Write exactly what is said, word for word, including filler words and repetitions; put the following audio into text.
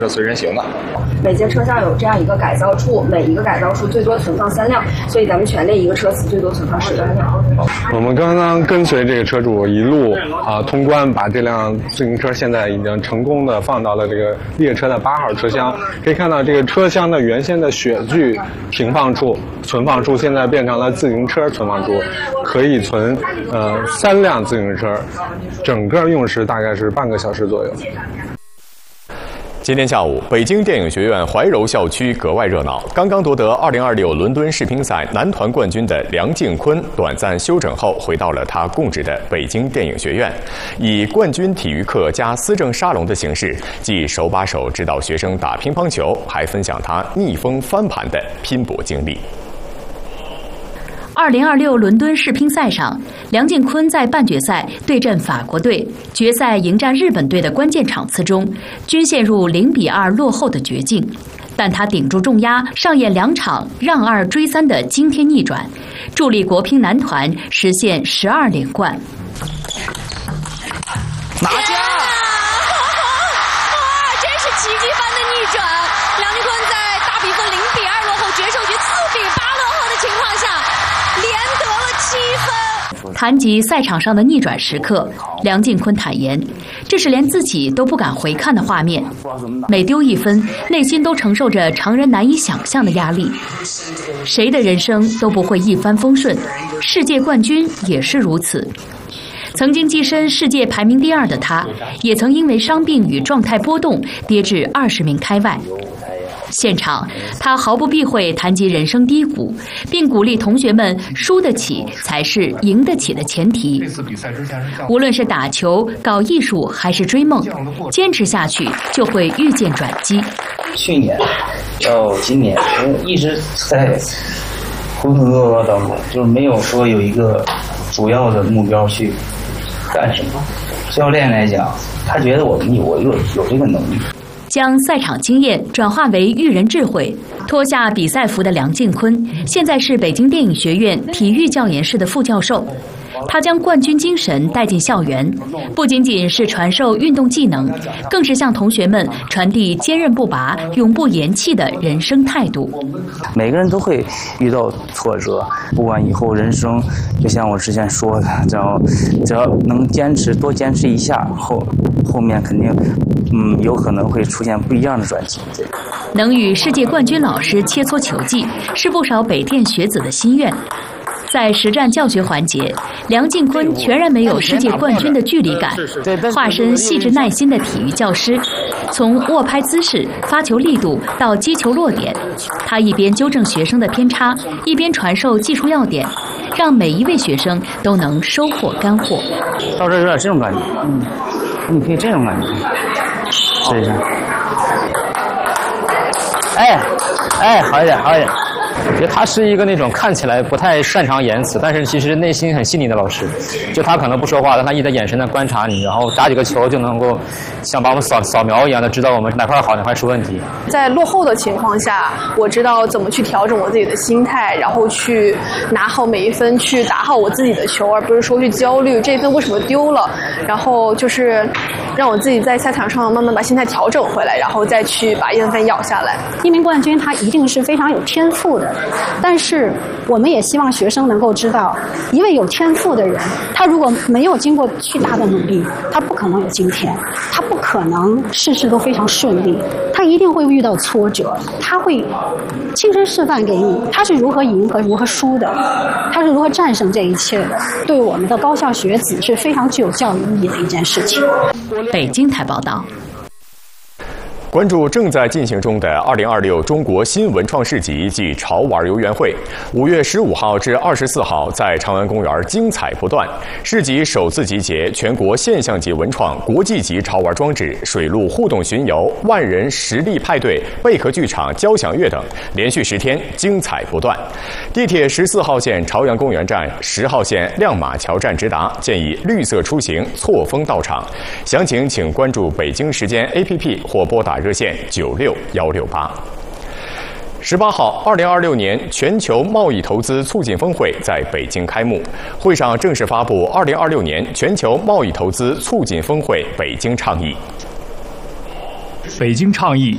是随身行的。 每节车厢有这样一个改造处，每一个改造处最多存放三辆，所以咱们全列一个车次最多存放十三辆。 我们刚刚跟随这个车主一路啊通关，把这辆自行车现在已经成功的放到了这个列车的八号车厢。可以看到这个车厢的原先的雪具停放处、存放处，现在变成了自行车存放处，可以存呃三辆自行车，整个用时大概是半个小时左右。 今天下午，北京电影学院怀柔校区格外热闹。刚刚夺得二零二六伦敦世乒赛男团冠军的梁靖昆，短暂休整后回到了他供职的北京电影学院，以冠军体育课加思政沙龙的形式，既手把手指导学生打乒乓球，还分享他逆风翻盘的拼搏经历。 二零二六伦敦世乒赛上，梁靖昆在半决赛对阵法国队，决赛迎战日本队的关键场次中，均陷入零比二落后的绝境。但他顶住重压，上演两场让二追三的惊天逆转，助力国乒男团实现十二连冠。 拿下！哇，真是奇迹般的逆转！梁靖昆在大比分零比二落后决胜局四比八落后的情况下，连得了七分。 谈及赛场上的逆转时刻，梁靖昆坦言，这是连自己都不敢回看的画面。每丢一分，内心都承受着常人难以想象的压力。谁的人生都不会一帆风顺，世界冠军也是如此。曾经跻身世界排名第二的他，也曾因为伤病与状态波动跌至二十名开外。现场，他毫不避讳谈及人生低谷，并鼓励同学们输得起才是赢得起的前提。无论是打球、搞艺术还是追梦，坚持下去就会遇见转机。 去年到今年，我一直在浑浑噩噩当中，就是没有说有一个主要的目标去干什么。教练来讲，他觉得我们有有有这个能力。 将赛场经验转化为育人智慧，脱下比赛服的梁靖昆，现在是北京电影学院体育教研室的副教授。他将冠军精神带进校园，不仅仅是传授运动技能，更是向同学们传递坚韧不拔、永不言弃的人生态度。 每个人都会遇到挫折，不管以后人生，就像我之前说的，只要只要能坚持，多坚持一下，后后面肯定，嗯，有可能会出现不一样的转机。 能与世界冠军老师切磋球技，是不少北电学子的心愿。在实战教学环节，梁靖昆全然没有世界冠军的距离感，化身细致耐心的体育教师。从握拍姿势、发球力度到击球落点，他一边纠正学生的偏差，一边传授技术要点，让每一位学生都能收获干货。 到这有点这种感觉，嗯，你可以这种感觉，试一下。哎，哎，好一点，好一点。 我觉得他是一个那种看起来不太擅长言辞，但是其实内心很细腻的老师。就他可能不说话，但他一直眼神的观察你，然后打几个球就能够像把我们扫扫描一样的知道我们哪块好哪块出问题。 在落后的情况下，我知道怎么去调整我自己的心态，然后去拿好每一分，去打好我自己的球，而不是说去焦虑这一分为什么丢了，然后就是让我自己在赛场上慢慢把心态调整回来，然后再去把一分分咬下来。 一名冠军他一定是非常有天赋的，但是我们也希望学生能够知道，一位有天赋的人，他如果没有经过巨大的努力，他不可能有今天，他不可能事事都非常顺利，他一定会遇到挫折，他会亲身示范给你，他是如何赢和如何输的，他是如何战胜这一切的，对我们的高校学子是非常具有教育意义的一件事情。 北京台报道。 关注正在进行中的二零二六中国新文创市集暨潮玩游园会，五月十五号至二十四号在长安公园精彩不断。市集首次集结全国现象级文创、国际级潮玩装置、水陆互动巡游、万人实力派对、贝壳剧场、交响乐等，连续十天精彩不断。地铁十四号线朝阳公园站、十号线亮马桥站直达，建议绿色出行，错峰到场。详情请关注北京时间 A P P 或拨打热线九六幺六八。十八号，二零二六年全球贸易投资促进峰会在北京开幕。会上正式发布二零二六年全球贸易投资促进峰会北京倡议。 北京倡议